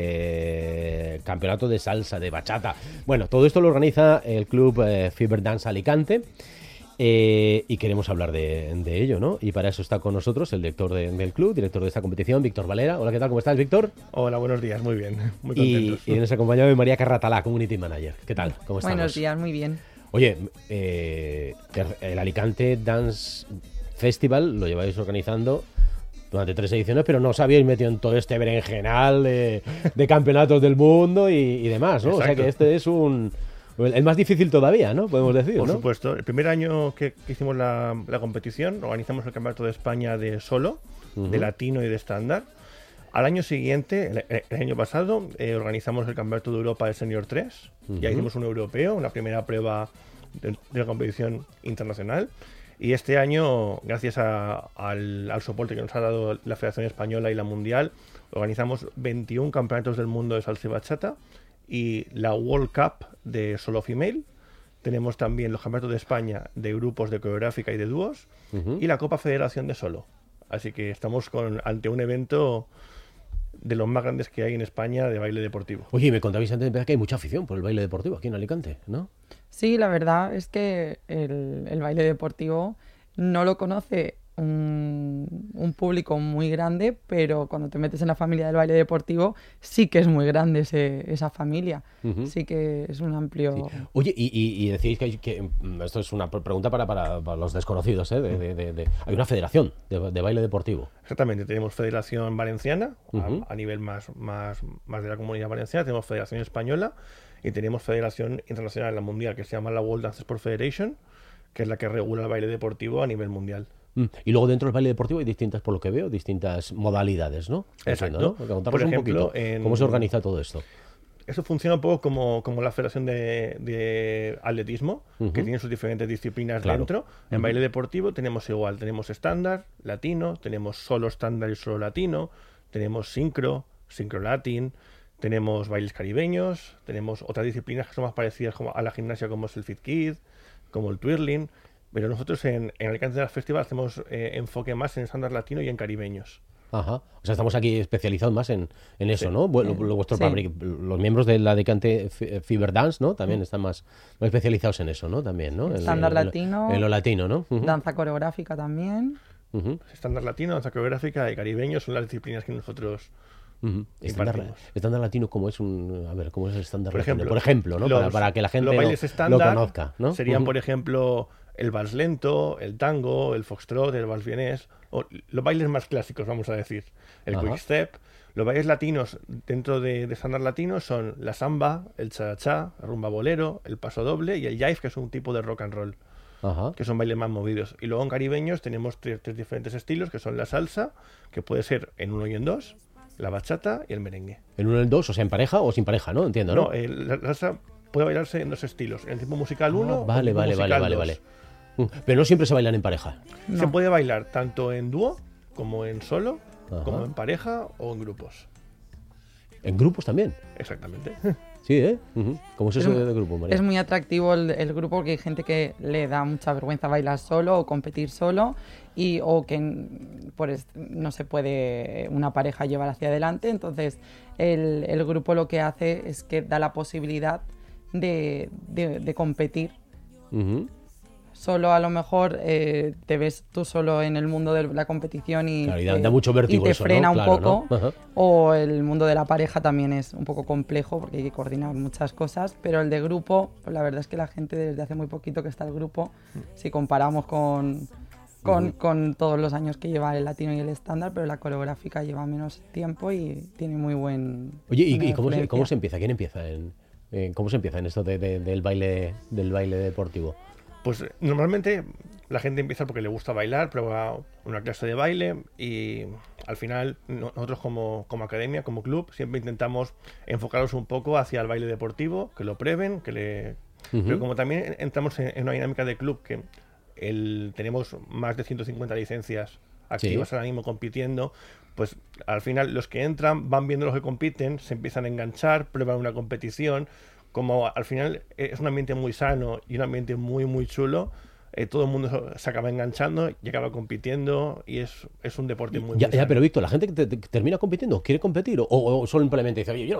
campeonato de salsa, de bachata. Bueno, todo esto lo organiza el club Fever Dance Alicante. Y queremos hablar de ello, ¿no? Y para eso está con nosotros el director del club, director de esta competición, Víctor Valera. Hola, ¿qué tal? ¿Cómo estás, Víctor? Hola, buenos días, muy bien, muy contentos. Y nos acompaña hoy María Carratalá, Community Manager. ¿Qué tal? ¿Cómo estamos? Buenos días, muy bien. Oye, el Alicante Dance Festival lo lleváis organizando durante 3 ediciones, pero no os habíais metido en todo este berenjenal de campeonatos del mundo y demás, ¿no? Exacto. O sea que este es el más difícil todavía, ¿no? Podemos decir, Por ¿no? supuesto. El primer año que hicimos la competición, organizamos el Campeonato de España de solo, de latino y de estándar. Al año siguiente, el año pasado, organizamos el Campeonato de Europa de Senior 3. Ya hicimos un europeo, una primera prueba de la competición internacional. Y este año, gracias al soporte que nos ha dado la Federación Española y la Mundial, organizamos 21 campeonatos del mundo de salsa y bachata y la World Cup de solo female. Tenemos también los campeonatos de España de grupos de coreográfica y de dúos y la Copa Federación de solo. Así que estamos ante un evento de los más grandes que hay en España de baile deportivo. Oye, y me contabais antes de empezar que hay mucha afición por el baile deportivo aquí en Alicante, ¿no? Sí, la verdad es que el baile deportivo no lo conoce un público muy grande, pero cuando te metes en la familia del baile deportivo sí que es muy grande esa familia. Sí que es un amplio... Sí. Oye, y decís que esto es una pregunta para los desconocidos, ¿eh? Hay una federación de baile deportivo. Exactamente, tenemos Federación Valenciana, a nivel más de la Comunidad Valenciana, tenemos Federación Española y tenemos Federación Internacional, la Mundial, que se llama la World Dance Sport Federation, que es la que regula el baile deportivo a nivel mundial. Y luego dentro del baile deportivo hay distintas, por lo que veo, distintas modalidades, ¿no? Exacto. ¿No? Contarnos Por ejemplo, un poquito cómo se organiza todo esto. Eso funciona un poco como la Federación de Atletismo, que tiene sus diferentes disciplinas dentro. En baile deportivo tenemos igual, tenemos estándar, latino, tenemos solo estándar y solo latino, tenemos sincro latín, tenemos bailes caribeños, tenemos otras disciplinas que son más parecidas a la gimnasia, como es el Fit Kid, como el twirling. Pero nosotros en Alicante Dance Festival hacemos enfoque más en estándar latino y en caribeños. Ajá. O sea, estamos aquí especializados más en eso, Sí. ¿no? Bueno, los miembros de la Alicante Fever Dance, ¿no? También están más especializados en eso, ¿no? También, ¿no? Estándar latino. En lo latino, ¿no? Danza coreográfica también. Estándar latino, danza coreográfica y caribeños son las disciplinas que nosotros Estándar latino, ¿cómo es cómo es el estándar por latino? ejemplo, Por ejemplo, ¿no? Para que la gente los bailes lo estándar conozca, ¿no? Serían, por ejemplo, el vals lento, el tango, el foxtrot, el vals vienés, o los bailes más clásicos, vamos a decir. El quick step. Los bailes latinos dentro de estándar latino son la samba, el cha-cha, la rumba bolero, el paso doble y el jive, que es un tipo de rock and roll. Que son bailes más movidos. Y luego en caribeños tenemos tres diferentes estilos, que son la salsa, que puede ser en uno y en dos, la bachata y el merengue. En uno y en dos, o sea, en pareja o sin pareja, ¿no? Entiendo, ¿no? No, la salsa puede bailarse en dos estilos, en el tipo musical 1 vale. Pero no siempre se bailan en pareja. No. Se puede bailar tanto en dúo, como en solo, como en pareja o en grupos. ¿En grupos también? Exactamente. Sí, ¿eh? ¿Cómo es eso de grupo, María? Es muy atractivo el grupo porque hay gente que le da mucha vergüenza bailar solo o competir solo o que no se puede una pareja llevar hacia adelante. Entonces el grupo lo que hace es que da la posibilidad de competir. Solo a lo mejor te ves tú solo en el mundo de la competición y da mucho vértigo y te eso, frena ¿no? un Claro, poco, ¿no? o el mundo de la pareja también es un poco complejo porque hay que coordinar muchas cosas, pero el de grupo, pues la verdad es que la gente desde hace muy poquito que está el grupo, si comparamos con todos los años que lleva el latino y el estándar, pero la coreográfica lleva menos tiempo y tiene muy buen... Oye, ¿y cómo se empieza? ¿Quién empieza cómo se empieza en esto del baile deportivo? Pues normalmente la gente empieza porque le gusta bailar, prueba una clase de baile y al final nosotros como academia, como club, siempre intentamos enfocarlos un poco hacia el baile deportivo, que lo prueben, pero como también entramos en una dinámica de club que tenemos más de 150 licencias activas ahora mismo compitiendo, pues al final los que entran van viendo los que compiten, se empiezan a enganchar, prueban una competición. Como al final es un ambiente muy sano y un ambiente muy muy chulo, todo el mundo se acaba enganchando y acaba compitiendo y es un deporte muy Ya, sano. pero Víctor, la gente que termina compitiendo, ¿quiere competir? O simplemente dice, oye, yo